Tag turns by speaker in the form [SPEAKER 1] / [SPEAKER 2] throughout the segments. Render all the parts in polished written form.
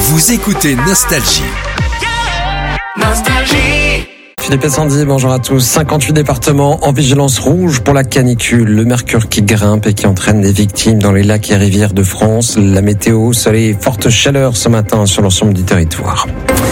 [SPEAKER 1] Vous écoutez Nostalgie.
[SPEAKER 2] Philippe et Sandy, bonjour à tous. 58 départements en vigilance rouge pour la canicule. Le mercure qui grimpe et qui entraîne des victimes dans les lacs et rivières de France. La météo, soleil et forte chaleur ce matin sur l'ensemble du territoire.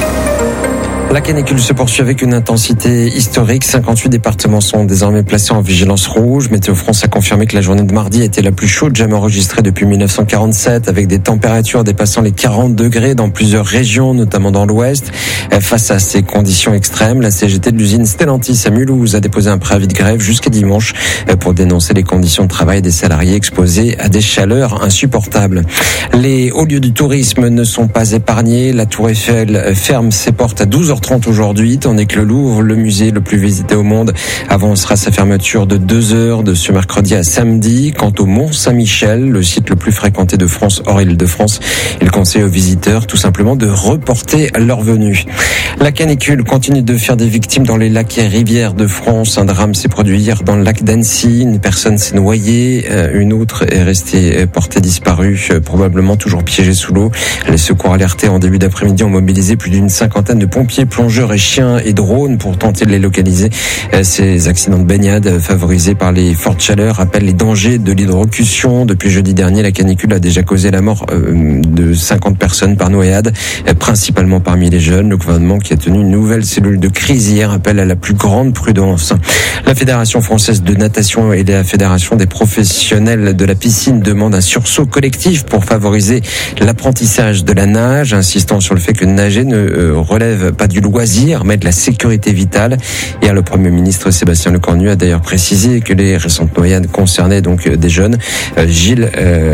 [SPEAKER 2] La canicule se poursuit avec une intensité historique. 58 départements sont désormais placés en vigilance rouge. Météo France a confirmé que la journée de mardi était la plus chaude jamais enregistrée depuis 1947, avec des températures dépassant les 40 degrés dans plusieurs régions, notamment dans l'Ouest. Face à ces conditions extrêmes, la CGT de l'usine Stellantis à Mulhouse a déposé un préavis de grève jusqu'à dimanche pour dénoncer les conditions de travail des salariés exposés à des chaleurs insupportables. Les hauts lieux du tourisme ne sont pas épargnés. La Tour Eiffel ferme ses portes à 12h30 aujourd'hui, tandis que le Louvre, le musée le plus visité au monde, avancera sa fermeture de 2 heures de ce mercredi à samedi. Quant au Mont Saint-Michel, le site le plus fréquenté de France hors Île-de-France, il conseille aux visiteurs tout simplement de reporter leur venue. La canicule continue de faire des victimes dans les lacs et rivières de France. Un drame s'est produit hier dans le lac d'Annecy. Une personne s'est noyée, une autre est restée portée disparue, probablement toujours piégée sous l'eau. Les secours alertés en début d'après-midi ont mobilisé plus d'une cinquantaine de pompiers, plongeurs et chiens et drones pour tenter de les localiser. Ces accidents de baignade favorisés par les fortes chaleurs rappellent les dangers de l'hydrocution. Depuis jeudi dernier, la canicule a déjà causé la mort de 50 personnes par noyade, principalement parmi les jeunes. Le gouvernement, qui a tenu une nouvelle cellule de crise hier, appelle à la plus grande prudence. La Fédération française de natation et la Fédération des professionnels de la piscine demandent un sursaut collectif pour favoriser l'apprentissage de la nage, insistant sur le fait que nager ne relève pas du loisir, mais de la sécurité vitale. Hier, le Premier ministre Sébastien Lecornu a d'ailleurs précisé que les récentes noyades concernaient donc des jeunes. Gilles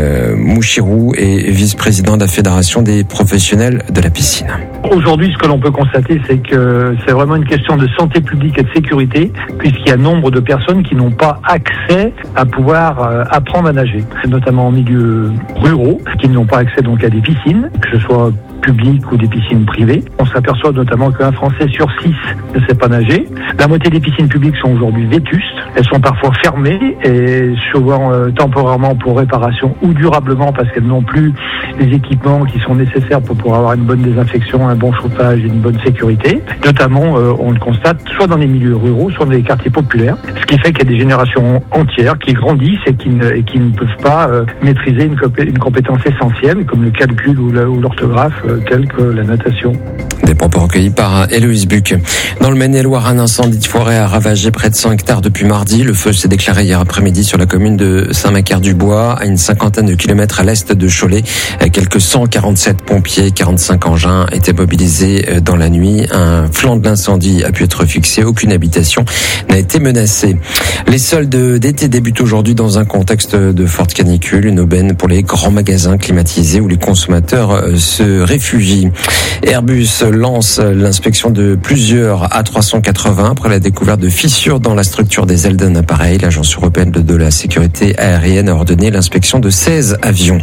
[SPEAKER 2] Mouchirou est vice-président de la Fédération des professionnels de la piscine.
[SPEAKER 3] Aujourd'hui, ce que l'on peut constater, c'est que c'est vraiment une question de santé publique et de sécurité, puisqu'il y a nombre de personnes qui n'ont pas accès à pouvoir apprendre à nager, notamment en milieu ruraux, qui n'ont pas accès donc à des piscines, que ce soit publiques ou des piscines privées. On s'aperçoit notamment qu'un Français sur 6 ne sait pas nager. La moitié des piscines publiques sont aujourd'hui vétustes. Elles sont parfois fermées et souvent temporairement pour réparation ou durablement parce qu'elles n'ont plus les équipements qui sont nécessaires pour pouvoir avoir une bonne désinfection, un bon chauffage et une bonne sécurité. Notamment, on le constate soit dans les milieux ruraux, soit dans les quartiers populaires. Ce qui fait qu'il y a des générations entières qui grandissent et qui ne peuvent pas maîtriser une compétence essentielle comme le calcul ou l'orthographe, telle que la natation.
[SPEAKER 2] Des propos recueillis par Héloïse Buc. Dans le Maine-et-Loire, un incendie de forêt a ravagé près de 100 hectares depuis mardi. Le feu s'est déclaré hier après-midi sur la commune de Saint-Macaire-du-Bois, à une cinquantaine de kilomètres à l'est de Cholet. Quelques 147 pompiers, 45 engins étaient mobilisés dans la nuit. Un flanc de l'incendie a pu être fixé. Aucune habitation n'a été menacée. Les soldes d'été débutent aujourd'hui dans un contexte de forte canicule. Une aubaine pour les grands magasins climatisés où les consommateurs se réfugient. Airbus lance l'inspection de plusieurs A380 après la découverte de fissures dans la structure des ailes d'un appareil. L'Agence européenne de la sécurité aérienne a ordonné l'inspection de 16 avions.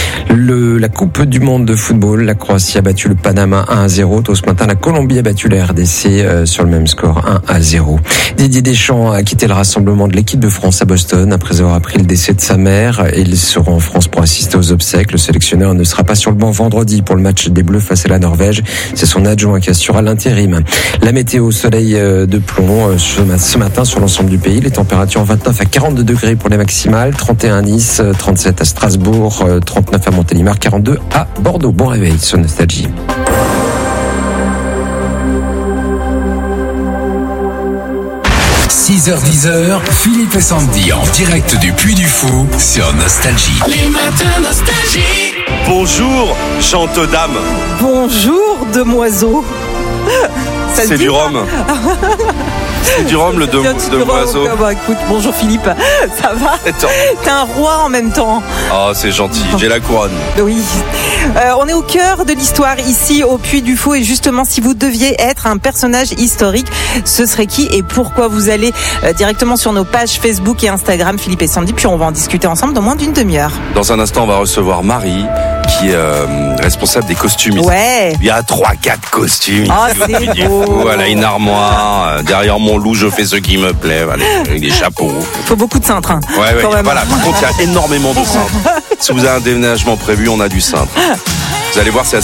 [SPEAKER 2] La Coupe du monde de football, la Croatie a battu le Panama 1-0. Tôt ce matin, la Colombie a battu la RDC sur le même score 1-0. Didier Deschamps a quitté le rassemblement de l'équipe de France à Boston après avoir appris le décès de sa mère. Il sera en France pour assister aux obsèques. Le sélectionneur ne sera pas sur le banc vendredi pour le match des Bleus face à la Norvège. C'est son adjoint qui assurera l'intérim. La météo, soleil de plomb ce matin sur l'ensemble du pays. Les températures 29 à 42 degrés pour les maximales, 31 à Nice, 37 à Strasbourg, 39 à Montélimar, 42 à Bordeaux. Bon réveil sur Nostalgie.
[SPEAKER 1] – 6h-10h, Philippe et Sandy en direct du Puy du Fou sur Nostalgie.
[SPEAKER 4] Les matins Nostalgie.
[SPEAKER 5] Bonjour, chante dame.
[SPEAKER 6] Bonjour, demoiseau.
[SPEAKER 5] C'est du rhum. C'est du rhum, le demoiseau.
[SPEAKER 6] Bah, écoute, bonjour Philippe, ça va? T'es un roi en même temps.
[SPEAKER 5] Oh, c'est gentil, j'ai la couronne.
[SPEAKER 6] Oui. On est au cœur de l'histoire ici au Puy du Fou et justement, si vous deviez être un personnage historique, ce serait qui et pourquoi? Vous allez directement sur nos pages Facebook et Instagram, Philippe et Sandy, puis on va en discuter ensemble dans moins d'une demi-heure.
[SPEAKER 5] Dans un instant, on va recevoir Marie, qui est responsable des costumes.
[SPEAKER 6] Ouais.
[SPEAKER 5] Il y a 3-4 costumes.
[SPEAKER 6] Oh, c'est beau.
[SPEAKER 5] Voilà, une armoire. Derrière mon loup, je fais ce qui me plaît. Voilà, avec des chapeaux.
[SPEAKER 6] Il faut beaucoup de cintres. Hein,
[SPEAKER 5] ouais, voilà. Par contre, il y a énormément de cintres. Si vous avez un déménagement prévu, on a du cintre. Vous allez voir, c'est